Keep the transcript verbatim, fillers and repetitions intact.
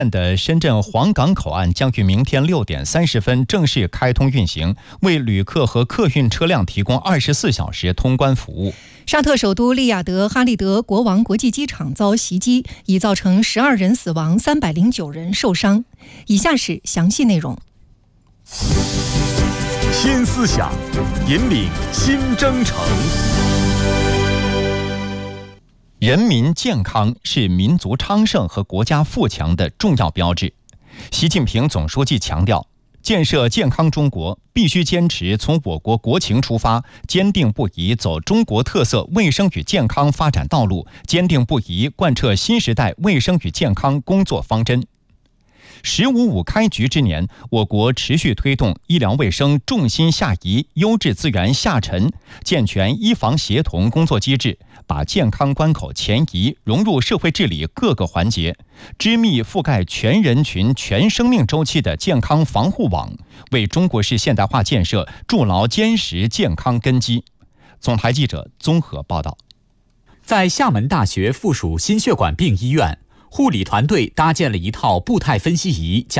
的深圳黄港口岸将于明天六点三十分正式开通运行，为旅客和客运车辆提供二十四小时通关服务。 沙特首都利雅得哈利德国王国际机场遭袭击，已造成十二人死亡，三百零九人受伤。以下是详细内容。 新思想，引领新征程。 人民健康是民族昌盛和国家富强的重要标志。习近平总书记强调，建设健康中国必须坚持从我国国情出发，坚定不移走中国特色卫生与健康发展道路，坚定不移贯彻新时代卫生与健康工作方针。十五五开局之年，我国持续推动医疗卫生重心下移、优质资源下沉，健全医防协同工作机制，把健康关口前移融入社会治理各个环节，织密覆盖全人群、全生命周期的健康防护网，为中国式现代化建设筑牢坚实健康根基。总台记者综合报道。 在厦门大学附属心血管病医院，护理团队搭建了一套步态分析仪。